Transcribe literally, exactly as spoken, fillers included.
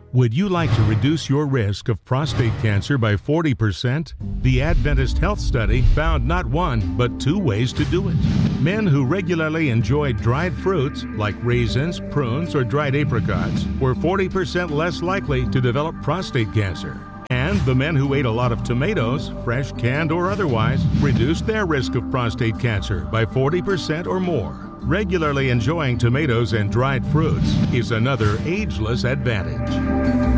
Would you like to reduce your risk of prostate cancer by forty percent? The Adventist Health Study found not one, but two ways to do it. Men who regularly enjoyed dried fruits, like raisins, prunes, or dried apricots, were forty percent less likely to develop prostate cancer. And the men who ate a lot of tomatoes, fresh, canned, or otherwise, reduced their risk of prostate cancer by forty percent or more. Regularly enjoying tomatoes and dried fruits is another ageless advantage.